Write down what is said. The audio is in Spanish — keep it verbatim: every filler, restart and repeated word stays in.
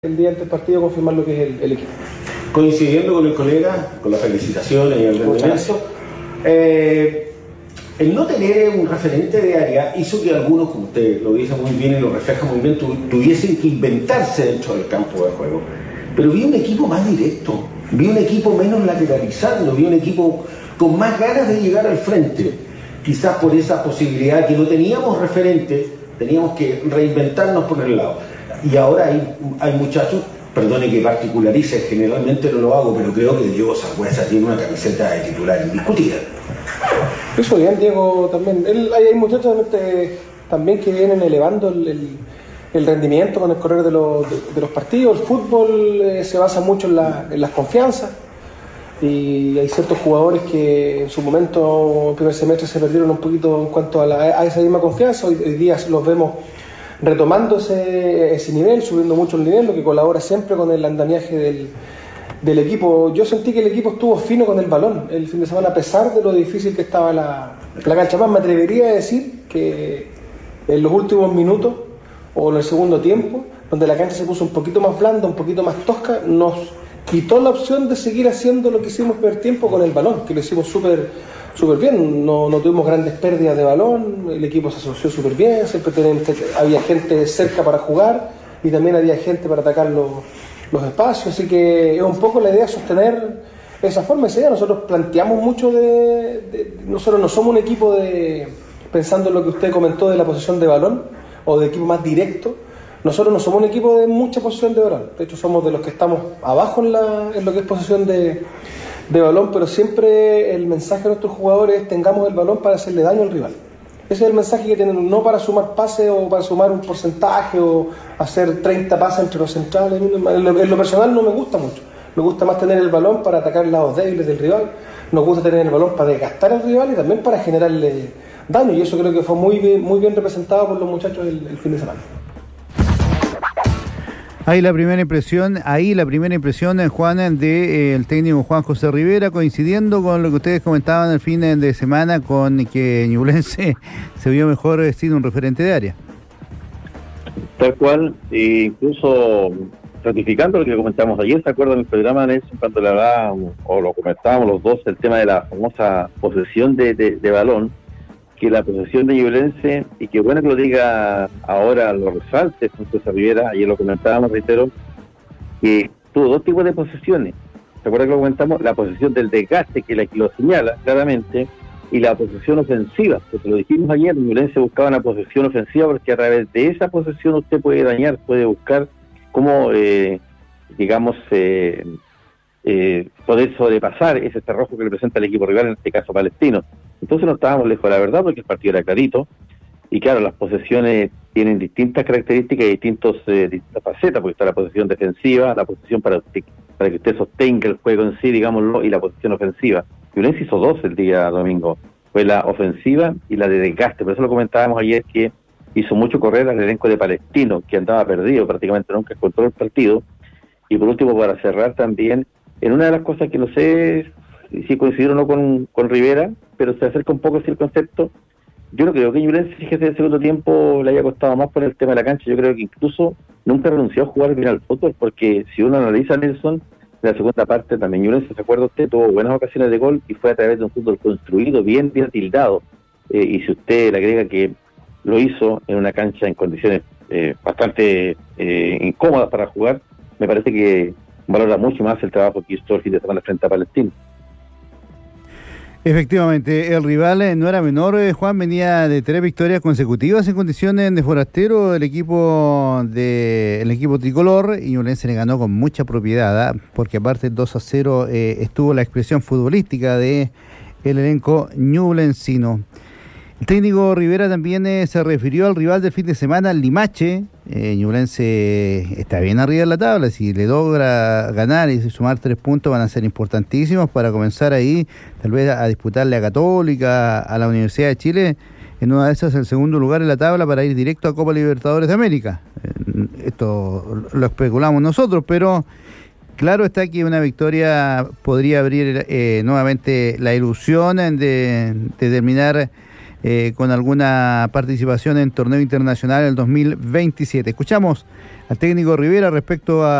el día antes del partido confirmar lo que es el, el equipo. Coincidiendo con el colega, con las felicitaciones y el rendimiento, eh, el no tener un referente de área hizo que algunos, como usted lo dice muy bien y lo refleja muy bien, tu, tuviesen que inventarse dentro del campo de juego. Pero vi un equipo más directo, vi un equipo menos lateralizando, vi un equipo con más ganas de llegar al frente. Quizás por esa posibilidad que no teníamos referente, teníamos que reinventarnos por el lado. Y ahora hay, hay muchachos, perdone que particularice, generalmente no lo hago, pero creo que Diego Sangüesa tiene una camiseta de titular indiscutida. Eso bien, Diego también. Él, hay, hay muchachos este, también que vienen elevando el, el, el rendimiento con el correr de los, de, de los partidos. El fútbol eh, se basa mucho en, la, en las confianzas. Y hay ciertos jugadores que en su momento, en el primer semestre, se perdieron un poquito en cuanto a, la, a esa misma confianza. Hoy, hoy día los vemos retomando ese, ese nivel, subiendo mucho el nivel, lo que colabora siempre con el andamiaje del, del equipo. Yo sentí que el equipo estuvo fino con el balón el fin de semana, a pesar de lo difícil que estaba la, la cancha. Más me atrevería a decir que en los últimos minutos, o en el segundo tiempo, donde la cancha se puso un poquito más blanda, un poquito más tosca, nos quitó la opción de seguir haciendo lo que hicimos el primer tiempo con el balón, que lo hicimos súper súper bien, no, no tuvimos grandes pérdidas de balón, el equipo se asoció súper bien, siempre tenemos, había gente cerca para jugar y también había gente para atacar los, los espacios, así que es un poco la idea sostener esa forma. Esa idea. Nosotros planteamos mucho de, de, nosotros no somos un equipo de, pensando en lo que usted comentó de la posesión de balón o de equipo más directo, nosotros no somos un equipo de mucha posesión de balón, de hecho somos de los que estamos abajo en, la, en lo que es posesión de de balón, pero siempre el mensaje de nuestros jugadores es: tengamos el balón para hacerle daño al rival. Ese es el mensaje que tienen, no para sumar pases o para sumar un porcentaje o hacer treinta pases entre los centrales. En lo, en lo personal no me gusta mucho, me gusta más tener el balón para atacar lados débiles del rival, nos gusta tener el balón para desgastar al rival y también para generarle daño, y eso creo que fue muy bien, muy bien representado por los muchachos el, el fin de semana. Ahí la primera impresión, ahí la primera impresión, Juan, del de, eh, técnico Juan José Rivera, coincidiendo con lo que ustedes comentaban el fin de semana, con que Ñublense se vio mejor sin un referente de área. Tal cual, e incluso ratificando lo que comentamos ayer, ¿se acuerdan del programa, Nelson, cuando le hablábamos, o lo comentábamos los dos, el tema de la famosa posesión de, de, de balón? Que la posesión de Ñublense, y que bueno que lo diga ahora, lo resalte Juan José Rivera, ayer lo comentábamos, reitero, que tuvo dos tipos de posesiones. ¿Se acuerdan que lo comentamos? La posesión del desgaste, que, la, que lo señala claramente, y la posesión ofensiva, porque lo dijimos ayer, Ñublense buscaba una posesión ofensiva, porque a través de esa posesión usted puede dañar, puede buscar cómo, eh, digamos, eh, eh, poder sobrepasar ese cerrojo que representa el equipo rival, en este caso Palestino. Entonces no estábamos lejos de la verdad, porque el partido era clarito, y claro, las posesiones tienen distintas características y distintos, eh, distintas facetas, porque está la posesión defensiva, la posesión para, para que usted sostenga el juego en sí, digámoslo, y la posesión ofensiva. Ñublense hizo dos el día domingo, fue la ofensiva y la de desgaste. Por eso lo comentábamos ayer, que hizo mucho correr al elenco de Palestino, que andaba perdido, prácticamente nunca encontró el partido. Y por último, para cerrar también, en una de las cosas que no sé si coincidió o no con, con Rivera, pero se acerca un poco hacia el concepto. Yo no creo que Ñublense, fíjese, el segundo tiempo le haya costado más por el tema de la cancha. Yo creo que incluso nunca renunció a jugar bien al fútbol, porque si uno analiza a Nelson, en la segunda parte también Ñublense, ¿se acuerda usted? Tuvo buenas ocasiones de gol y fue a través de un fútbol construido, bien, bien tildado. Eh, y si usted le agrega que lo hizo en una cancha en condiciones eh, bastante eh, incómodas para jugar, me parece que valora mucho más el trabajo que hizo el fin de semana frente a Palestino. Efectivamente, el rival no era menor, Juan, venía de tres victorias consecutivas en condiciones de forastero, el equipo de el equipo tricolor, y Ñublense le ganó con mucha propiedad, ¿eh? Porque aparte dos a cero eh, estuvo la expresión futbolística de el elenco ñublencino. El técnico Rivera también eh, se refirió al rival del fin de semana, Limache. Eh, Ñublense está bien arriba de la tabla, si le logra ganar y sumar tres puntos van a ser importantísimos para comenzar ahí, tal vez a disputarle a Católica, a la Universidad de Chile, en una de esas el segundo lugar en la tabla para ir directo a Copa Libertadores de América. Eh, esto lo especulamos nosotros, pero claro está que una victoria podría abrir eh, nuevamente la ilusión de, de terminar Eh, con alguna participación en torneo internacional en el dos mil veintisiete. Escuchamos al técnico Rivera respecto a